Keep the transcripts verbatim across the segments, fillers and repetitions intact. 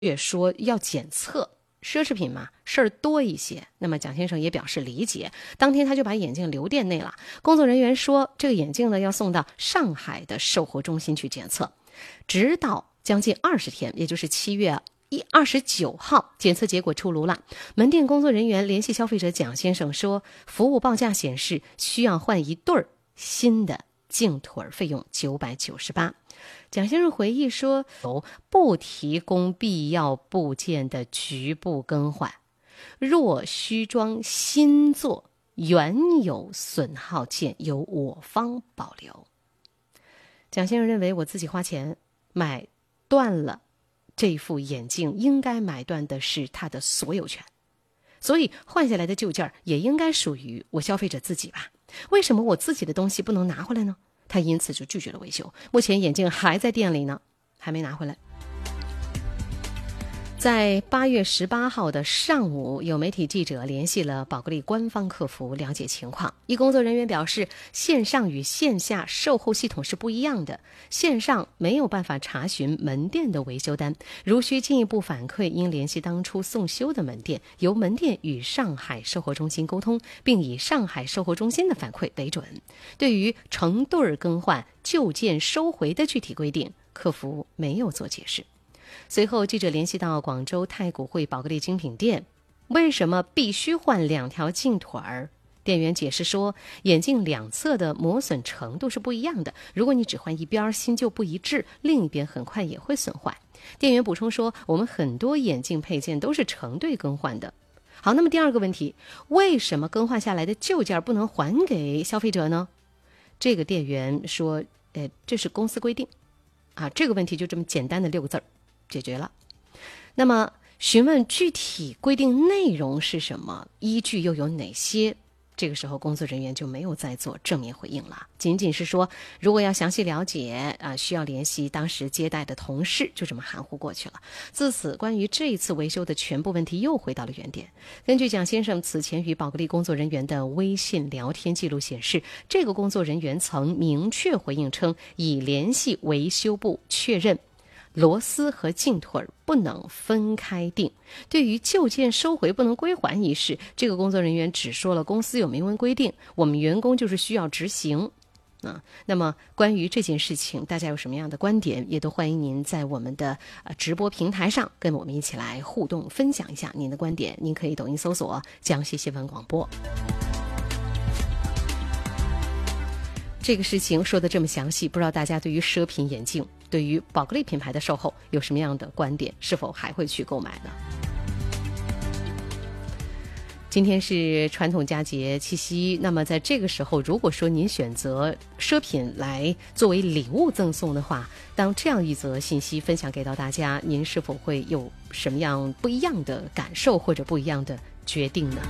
越说要检测，奢侈品嘛，事儿多一些。那么蒋先生也表示理解，当天他就把眼镜留店内了。工作人员说，这个眼镜呢要送到上海的售后中心去检测，直到将近二十天，也就是七月一二十九号，检测结果出炉了。门店工作人员联系消费者蒋先生说，服务报价显示需要换一对儿新的镜腿，费用九百九十八。蒋先生回忆说，不提供必要部件的局部更换，若需装新做，原有损耗件由我方保留。蒋先生认为，我自己花钱买断了这副眼镜，应该买断的是它的所有权，所以换下来的旧件也应该属于我消费者自己吧？为什么我自己的东西不能拿回来呢？他因此就拒绝了维修，目前眼镜还在店里呢，还没拿回来。在八月十八号的上午，有媒体记者联系了宝格丽官方客服了解情况。一工作人员表示，线上与线下售后系统是不一样的，线上没有办法查询门店的维修单，如需进一步反馈，应联系当初送修的门店，由门店与上海售后中心沟通，并以上海售后中心的反馈为准。对于成对更换、旧件收回的具体规定，客服没有做解释。随后记者联系到广州太古汇宝格丽精品店，为什么必须换两条镜腿儿？店员解释说，眼镜两侧的磨损程度是不一样的，如果你只换一边，新旧不一致，另一边很快也会损坏。店员补充说，我们很多眼镜配件都是成对更换的。好，那么第二个问题，为什么更换下来的旧件不能还给消费者呢？这个店员说，呃，这是公司规定啊，这个问题就这么简单的六个字儿解决了。那么询问具体规定内容是什么，依据又有哪些，这个时候工作人员就没有再做正面回应了，仅仅是说如果要详细了解啊，需要联系当时接待的同事，就这么含糊过去了。自此，关于这一次维修的全部问题又回到了原点。根据蒋先生此前与宝格丽工作人员的微信聊天记录显示，这个工作人员曾明确回应称，已联系维修部确认螺丝和镜腿不能分开定。对于旧件收回不能归还一事，这个工作人员只说了公司有明文规定，我们员工就是需要执行啊。那么关于这件事情，大家有什么样的观点，也都欢迎您在我们的呃直播平台上跟我们一起来互动分享一下您的观点。您可以抖音搜索江西新闻广播。这个事情说的这么详细，不知道大家对于奢品眼镜，对于宝格丽品牌的售后有什么样的观点，是否还会去购买呢？今天是传统佳节七夕，那么在这个时候，如果说您选择奢品来作为礼物赠送的话，当这样一则信息分享给到大家，您是否会有什么样不一样的感受或者不一样的决定呢？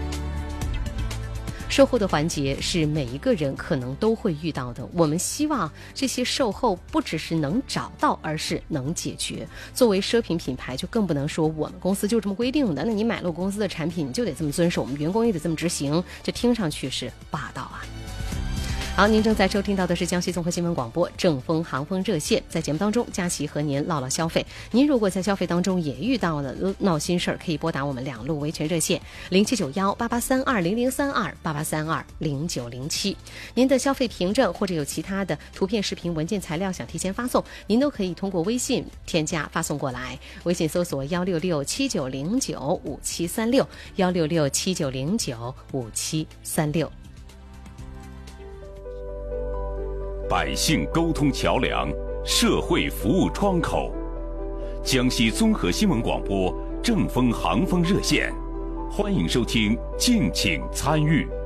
售后的环节是每一个人可能都会遇到的，我们希望这些售后不只是能找到，而是能解决。作为奢品品牌，就更不能说我们公司就这么规定的，那你买了我公司的产品，你就得这么遵守，我们员工也得这么执行，这听上去是霸道啊。好，您正在收听到的是江西综合新闻广播正风航风热线，在节目当中，佳琪和您唠唠消费。您如果在消费当中也遇到了闹心事儿，可以拨打我们两路维权热线零七九幺八八三二零零三二八八三二零九零七。您的消费凭证或者有其他的图片、视频、文件材料想提前发送，您都可以通过微信添加发送过来。微信搜索幺六六七九零九五七三六幺六六七九零九五七三六。 百姓沟通桥梁，社会服务窗口，江西综合新闻广播正风航风热线，欢迎收听，敬请参与。